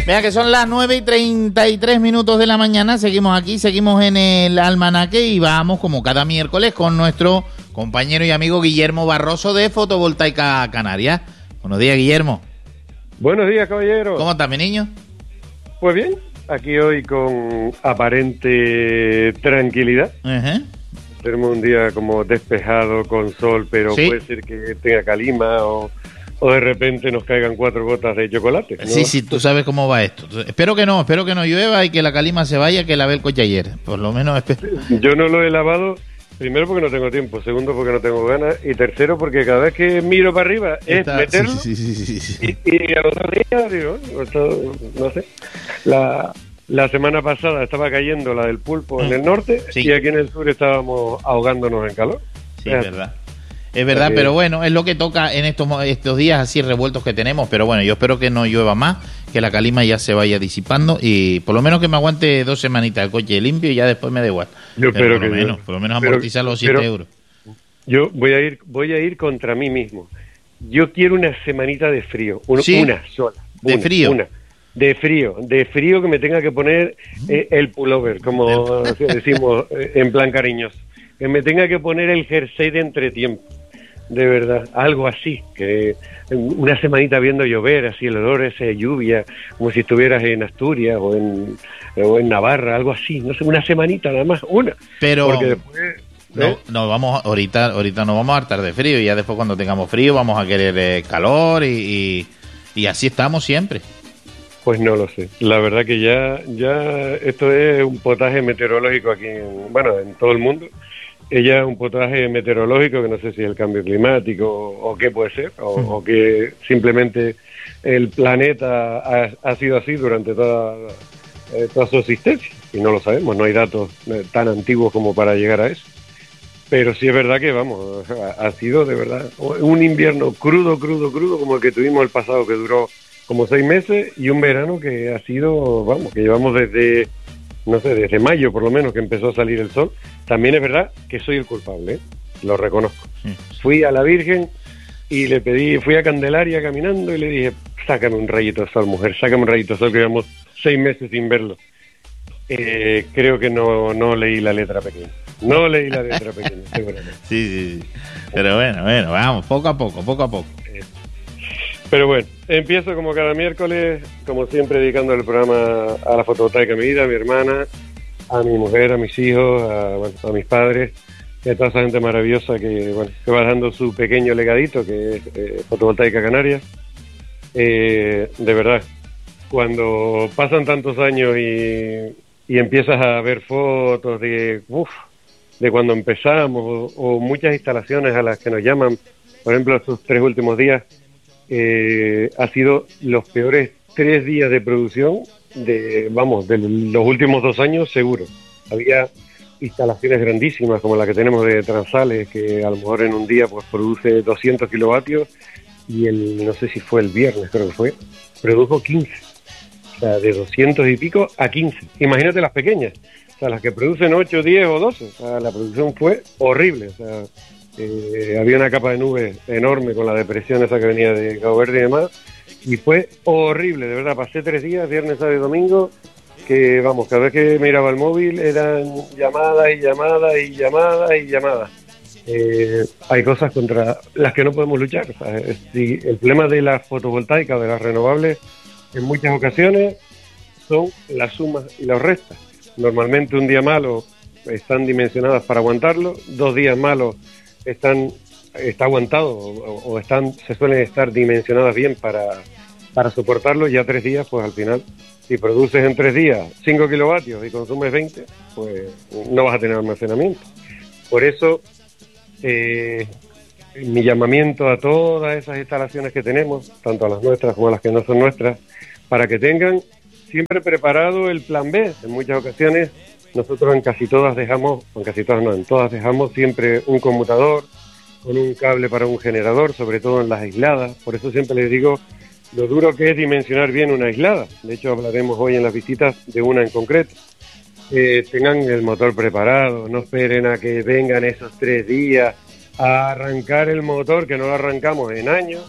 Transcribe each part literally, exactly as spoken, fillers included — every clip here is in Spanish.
Vea que son las nueve y treinta y tres minutos de la mañana. Seguimos aquí, seguimos en el almanaque y vamos como cada miércoles con nuestro compañero y amigo Guillermo Barroso de Fotovoltaica Canarias. Buenos días, Guillermo. Buenos días, caballero. ¿Cómo estás, mi niño? Pues bien, aquí hoy con aparente tranquilidad. Uh-huh. Tenemos un día como despejado, con sol, pero ¿Sí? puede ser que tenga calima o, o de repente nos caigan cuatro gotas de chocolate, ¿no? Sí, sí, tú sabes cómo va esto. Espero que no, espero que no llueva y que la calima se vaya, que lavé el coche ayer. Por lo menos espero. Yo no lo he lavado, primero porque no tengo tiempo, segundo porque no tengo ganas y tercero porque cada vez que miro para arriba es Está- meterlo sí, sí, sí, sí, sí. y, y a los dos días digo, esto, no sé, la... La semana pasada estaba cayendo la del pulpo en el norte Sí. y aquí en el sur estábamos ahogándonos en calor. Sí, Eh, es verdad. Es verdad, Porque- pero bueno, es lo que toca en estos, mo- estos días así revueltos que tenemos. Pero bueno, yo espero que no llueva más, que la calima ya se vaya disipando y por lo menos que me aguante dos semanitas el coche limpio y ya después me da igual. Yo Pero espero por lo que menos, yo- por lo menos pero- amortizar los siete pero- euros. Yo voy a ir voy a ir contra mí mismo. Yo quiero una semanita de frío, un- ¿Sí? una sola. ¿De una, frío? Una. De frío, de frío que me tenga que poner eh, el pullover, como decimos eh, en plan cariñoso. Que me tenga que poner el jersey de entretiempo. De verdad, algo así, que una semanita viendo llover, así el olor ese de lluvia, como si estuvieras en Asturias o en, o en Navarra, algo así, no sé, una semanita nada más, una. Pero Porque después, no, ¿eh? no vamos ahorita, ahorita nos vamos a hartar de frío y ya después cuando tengamos frío vamos a querer eh, calor y, y, y así estamos siempre. Pues no lo sé. La verdad que ya, ya esto es un potaje meteorológico aquí, en, bueno, en todo el mundo. Ella es un potaje meteorológico que no sé si es el cambio climático o, o qué puede ser, o, o que simplemente el planeta ha, ha sido así durante toda, eh, toda su existencia. Y no lo sabemos, no hay datos eh, tan antiguos como para llegar a eso. Pero sí es verdad que, vamos, ha, ha sido de verdad un invierno crudo, crudo, crudo, como el que tuvimos el pasado, que duró como seis meses, y un verano que ha sido, vamos, que llevamos desde, no sé, desde mayo por lo menos, que empezó a salir el sol. También es verdad que soy el culpable, ¿eh? Lo reconozco. Sí. Fui a la Virgen y le pedí, fui a Candelaria caminando y le dije, sácame un rayito de sol, mujer, sácame un rayito de sol, que llevamos seis meses sin verlo. Eh, creo que no, no leí la letra pequeña. No leí la letra pequeña, seguramente. Sí, sí, sí. Pero bueno, bueno, vamos, poco a poco, poco a poco. Pero bueno, empiezo como cada miércoles, como siempre, dedicando el programa a la fotovoltaica, a mi vida, a mi hermana, a mi mujer, a mis hijos, a, bueno, a mis padres, y a toda esa gente maravillosa que, bueno, que va dando su pequeño legadito, que es eh, Fotovoltaica Canarias. Eh, de verdad, cuando pasan tantos años y, y empiezas a ver fotos de, uf, de cuando empezamos, o, o muchas instalaciones a las que nos llaman, por ejemplo, estos tres últimos días, Eh, ha sido los peores tres días de producción de, vamos, de los últimos dos años seguro. Había instalaciones grandísimas como la que tenemos de Transales, que a lo mejor en un día pues produce doscientos kilovatios, y el, no sé si fue el viernes, creo que fue, produjo quince. O sea, de doscientos y pico a quince. Imagínate las pequeñas, o sea, las que producen ocho, diez o doce. O sea, la producción fue horrible, o sea, Eh, había una capa de nubes enorme con la depresión esa que venía de Cabo Verde y demás, y fue horrible, de verdad. Pasé tres días, viernes, sábado y domingo, que vamos, cada vez que miraba el móvil eran llamadas y llamadas y llamadas y llamadas. Eh, hay cosas contra las que no podemos luchar. O sea, es- si el problema de la fotovoltaica, de las renovables, en muchas ocasiones son las sumas y las restas. Normalmente un día malo están dimensionadas para aguantarlo, dos días malos están está aguantado o, o están se suelen estar dimensionadas bien para, para soportarlo. Ya tres días, pues al final, si produces en tres días cinco kilovatios y consumes veinte, pues no vas a tener almacenamiento. Por eso, eh, mi llamamiento a todas esas instalaciones que tenemos, tanto a las nuestras como a las que no son nuestras, para que tengan siempre preparado el plan B. En muchas ocasiones nosotros en casi todas dejamos, en casi todas no, en todas dejamos siempre un conmutador con un cable para un generador, sobre todo en las aisladas. Por eso siempre les digo lo duro que es dimensionar bien una aislada. De hecho, hablaremos hoy en las visitas de una en concreto. Eh, tengan el motor preparado, no esperen a que vengan esos tres días a arrancar el motor, que no lo arrancamos en años,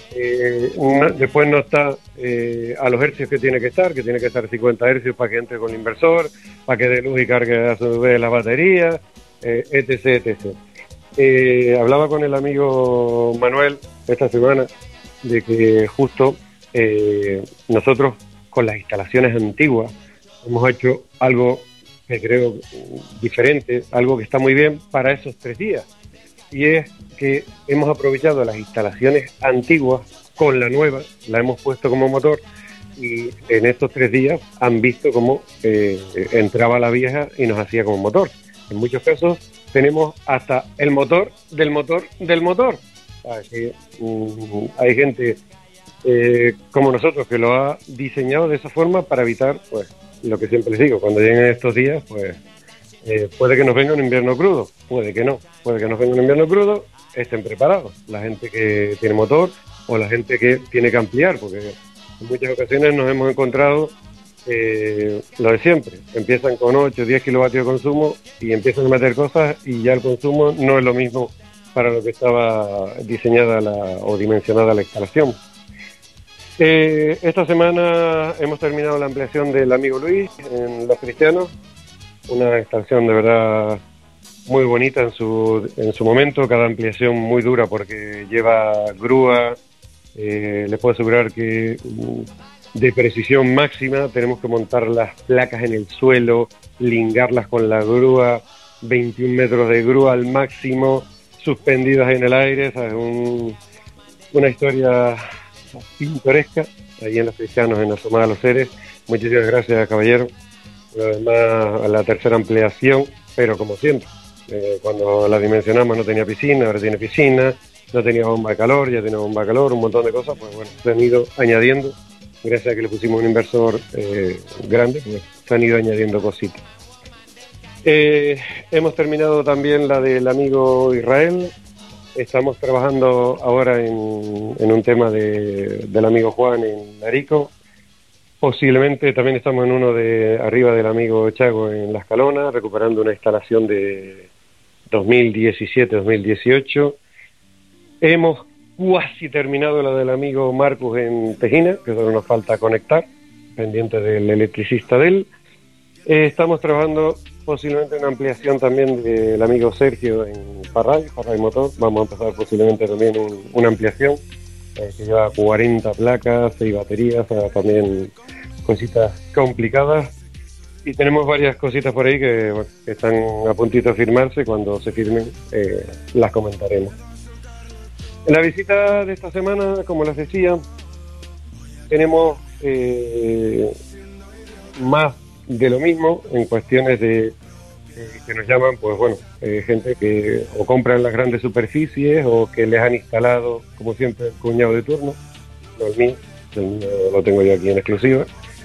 eh, no, después no está eh, a los hercios que tiene que estar, que tiene que estar cincuenta hercios para que entre con el inversor, para que dé luz y cargue a su vez las baterías, eh, etc, etcétera. Eh, hablaba con el amigo Manuel esta semana de que justo eh, nosotros con las instalaciones antiguas hemos hecho algo que creo diferente, algo que está muy bien para esos tres días, y es que hemos aprovechado las instalaciones antiguas con la nueva, la hemos puesto como motor, y en estos tres días han visto cómo eh, entraba la vieja y nos hacía como motor. En muchos casos tenemos hasta el motor del motor del motor. Que, um, hay gente eh, como nosotros que lo ha diseñado de esa forma para evitar, pues, lo que siempre les digo, cuando lleguen estos días, pues eh, puede que nos venga un invierno crudo, puede que no, puede que nos venga un invierno crudo, estén preparados, la gente que tiene motor o la gente que tiene que ampliar, porque en muchas ocasiones nos hemos encontrado eh, lo de siempre, empiezan con ocho o diez kilovatios de consumo y empiezan a meter cosas y ya el consumo no es lo mismo para lo que estaba diseñada la, o dimensionada la instalación. Eh, esta semana hemos terminado la ampliación del amigo Luis en Los Cristianos, una instalación de verdad muy bonita en su, en su momento, cada ampliación muy dura porque lleva grúa, eh, les puedo asegurar que de precisión máxima, tenemos que montar las placas en el suelo, lingarlas con la grúa, veintiún metros de grúa al máximo, suspendidas en el aire, ¿sabes? Un, una historia pintoresca, ahí en Los Cristianos, en Asomada a los Seres. Muchísimas gracias, caballero. Además, a la tercera ampliación, pero como siempre, eh, cuando la dimensionamos no tenía piscina, ahora tiene piscina, no tenía bomba de calor, ya tiene bomba de calor, un montón de cosas, pues bueno, se han ido añadiendo, gracias a que le pusimos un inversor eh, grande, pues se han ido añadiendo cositas. Eh, hemos terminado también la del amigo Israel. Estamos trabajando ahora en, en un tema de, del amigo Juan en Narico. Posiblemente también estamos en uno de arriba del amigo Chago en La Escalona, recuperando una instalación de dos mil diecisiete dos mil dieciocho. Hemos casi terminado la del amigo Marcus en Tejina, que solo nos falta conectar, pendiente del electricista de él. Eh, estamos trabajando posiblemente una ampliación también del amigo Sergio en Parray, Parray Motor. Vamos a empezar posiblemente también un, una ampliación eh, que lleva cuarenta placas, seis baterías, o sea, también cositas complicadas. Y tenemos varias cositas por ahí que, bueno, que están a puntito de firmarse. Cuando se firmen eh, las comentaremos. En la visita de esta semana, como les decía, tenemos eh, más de lo mismo en cuestiones de eh, que nos llaman, pues bueno, eh, gente que o compran las grandes superficies o que les han instalado, como siempre, el cuñado de turno, no el mío, el mío lo tengo yo aquí en exclusiva,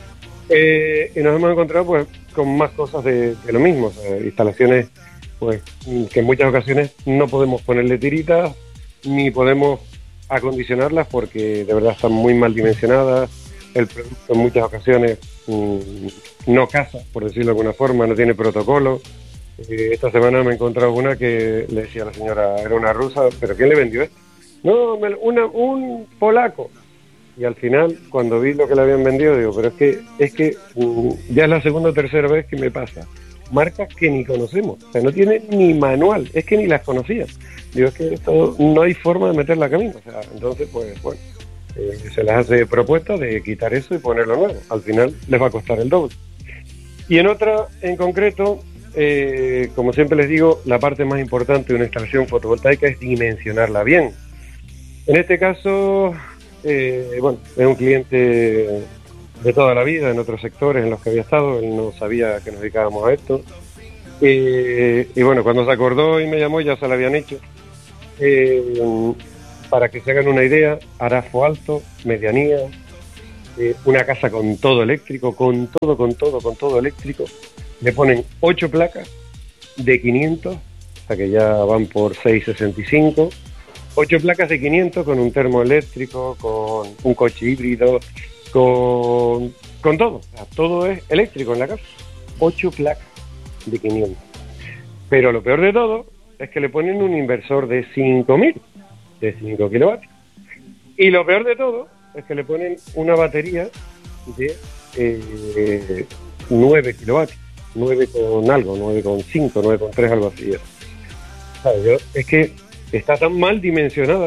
eh, y nos hemos encontrado pues con más cosas de, de lo mismo, o sea, instalaciones pues que en muchas ocasiones no podemos ponerle tiritas ni podemos acondicionarlas porque de verdad están muy mal dimensionadas, el producto en muchas ocasiones mmm, no casa, por decirlo de alguna forma, no tiene protocolo. Eh, esta semana me he encontrado una que le decía a la señora, era una rusa, ¿pero quién le vendió esto? No, me, una, un polaco. Y al final, cuando vi lo que le habían vendido, digo, pero es que es que mmm, ya es la segunda o tercera vez que me pasa. Marcas que ni conocemos, o sea, no tiene ni manual, es que ni las conocía. Digo, es que esto no hay forma de meterla a camino, o sea, entonces, pues, bueno, eh, se les hace propuesta de quitar eso y ponerlo nuevo. Al final les va a costar el doble. Y en otra, en concreto, eh, como siempre les digo, la parte más importante de una instalación fotovoltaica es dimensionarla bien. En este caso, eh, bueno, es un cliente de toda la vida, en otros sectores en los que había estado, él no sabía que nos dedicábamos a esto. Eh, y bueno, cuando se acordó y me llamó, ya se lo habían hecho. Eh, para que se hagan una idea, Arafo alto, medianía, eh, una casa con todo eléctrico, con todo, con todo, con todo eléctrico. Le ponen ocho placas de quinientos, o sea que ya van por seiscientos sesenta y cinco. ocho placas de quinientos con un termoeléctrico, con un coche híbrido, con, con todo. O sea, todo es eléctrico en la casa. ocho placas de quinientos. Pero lo peor de todo es que le ponen un inversor de cinco mil, de cinco kilovatios. Y lo peor de todo es que le ponen una batería de eh, nueve kilovatios, nueve con algo, nueve con cinco, nueve con tres, algo así. O sea, yo, es que está tan mal dimensionada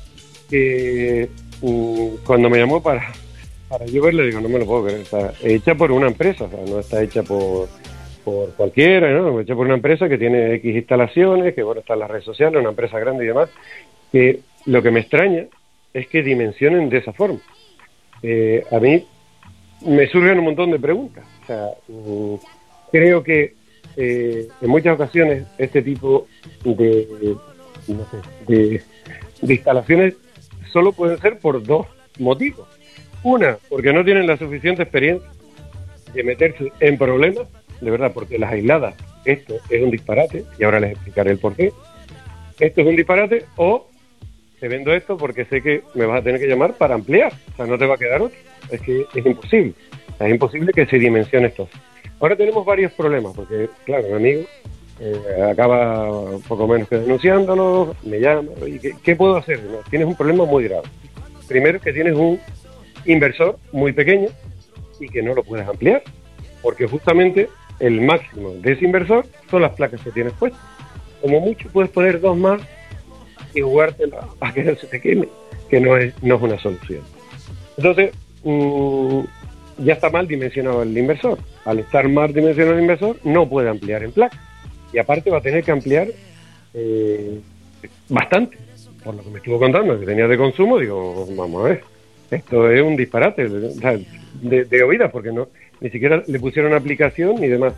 que mm, cuando me llamó para, para yo verle, digo, no me lo puedo creer. Está hecha por una empresa, o sea, no está hecha por, por cualquiera, ¿no? Está hecha por una empresa que tiene X instalaciones, que bueno, está en las redes sociales, una empresa grande y demás, que lo que me extraña es que dimensionen de esa forma. Eh, a mí me surgen un montón de preguntas. O sea, mm, creo que eh, en muchas ocasiones este tipo de, no sé, de, de instalaciones solo pueden ser por dos motivos. Una, porque no tienen la suficiente experiencia de meterse en problemas, de verdad, porque las aisladas, esto es un disparate, y ahora les explicaré el por qué. Esto es un disparate, o te vendo esto porque sé que me vas a tener que llamar para ampliar, o sea, no te va a quedar otro. Es que es imposible, o sea, es imposible que se dimensione esto. Ahora tenemos varios problemas, porque, claro, mi amigo eh, acaba poco menos que denunciándolo, me llama, y ¿qué, qué puedo hacer? No, tienes un problema muy grave. Primero, que tienes un inversor muy pequeño y que no lo puedes ampliar, porque justamente el máximo de ese inversor son las placas que tienes puestas. Como mucho puedes poner dos más y jugártela a que no se te queme, que no es, no es una solución. Entonces, mmm, ya está mal dimensionado el inversor. Al estar mal dimensionado el inversor, no puede ampliar en placa. Y aparte va a tener que ampliar eh, bastante. Por lo que me estuvo contando, que tenía de consumo, digo, vamos a ver, esto es un disparate, o sea, de, de oídas, porque no ni siquiera le pusieron aplicación ni demás.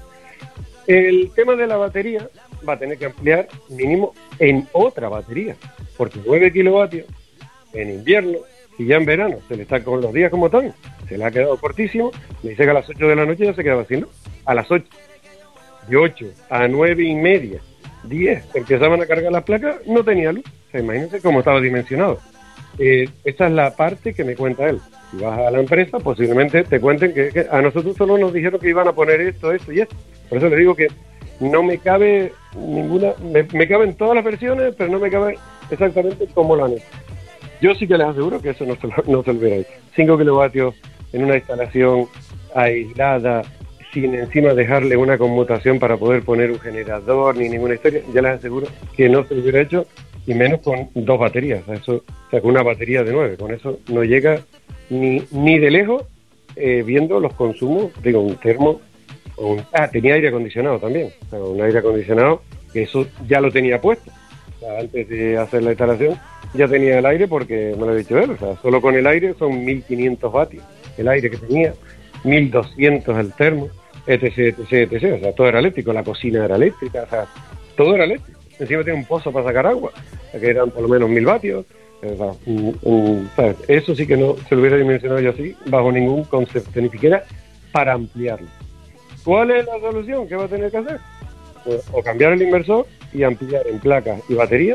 El tema de la batería va a tener que ampliar mínimo en otra batería, porque nueve kilovatios en invierno, y ya en verano se le está con los días como están, se le ha quedado cortísimo. Me dice que a las ocho de la noche ya se quedaba así, ¿no? A las ocho, de ocho a nueve y media, diez, empezaban a cargar las placas, no tenía luz. O sea, imagínense cómo estaba dimensionado. Eh, esa es la parte que me cuenta él. Si vas a la empresa, posiblemente te cuenten que, que a nosotros solo nos dijeron que iban a poner esto, esto y esto. Por eso le digo que no me cabe ninguna, me, me caben todas las versiones, pero no me cabe exactamente cómo lo han hecho. Yo sí que les aseguro que eso no se lo, no se lo hubiera hecho. cinco kilovatios en una instalación aislada, sin encima dejarle una conmutación para poder poner un generador ni ninguna historia, ya les aseguro que no se lo hubiera hecho, y menos con dos baterías. Eso, o sea, con una batería de nueve, con eso no llega ni, ni de lejos, eh, viendo los consumos. Digo, un termo, un, ah, tenía aire acondicionado también, o sea, un aire acondicionado, que eso ya lo tenía puesto. O sea, antes de hacer la instalación ya tenía el aire, porque me lo he dicho él, o sea, solo con el aire son mil quinientos vatios el aire que tenía, mil doscientos el termo, etc, etc, etc, o sea, todo era eléctrico, la cocina era eléctrica, o sea, todo era eléctrico. Encima tiene un pozo para sacar agua, o sea, que eran por lo menos mil vatios, o sea, un, un, ¿sabes? Eso sí que no se lo hubiera dimensionado yo así, bajo ningún concepto, ni siquiera para ampliarlo. ¿Cuál es la solución que va a tener que hacer? Pues, o cambiar el inversor y ampliar en placas y baterías,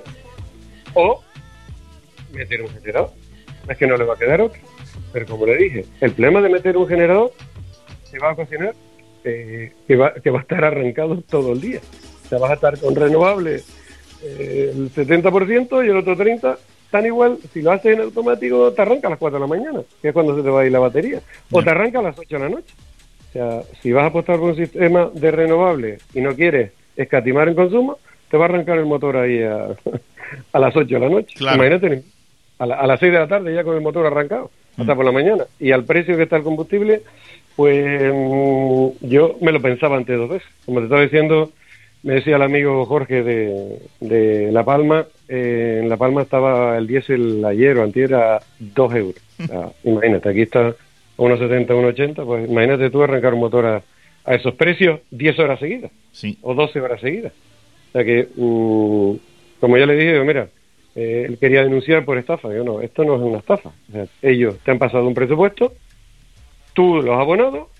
o meter un generador. Es que no le va a quedar otro. Pero como le dije, el problema de meter un generador se va a ocasionar eh, que, va, que va a estar arrancado todo el día. O sea, vas a estar con renovables eh, el setenta por ciento y el otro treinta por ciento tan igual. Si lo haces en automático, te arranca a las cuatro de la mañana, que es cuando se te va a ir la batería, o te arranca a las ocho de la noche. O sea, si vas a apostar por un sistema de renovables y no quieres escatimar en consumo, te va a arrancar el motor ahí a, a las ocho de la noche. Claro. Imagínate, a, la, a las seis de la tarde ya con el motor arrancado, mm. hasta por la mañana. Y al precio que está el combustible, pues mmm, yo me lo pensaba antes dos veces. Como te estaba diciendo, me decía el amigo Jorge de, de La Palma, eh, en La Palma estaba el diésel ayer o antier a dos euros. O sea, imagínate, aquí está a uno setenta, uno ochenta, pues imagínate tú arrancar un motor a, a esos precios diez horas seguidas, sí, o doce horas seguidas. O sea que, mmm, como ya le dije, mira, eh, él quería denunciar por estafa. Yo no, esto no es una estafa. O sea, ellos te han pasado un presupuesto, tú los has abonado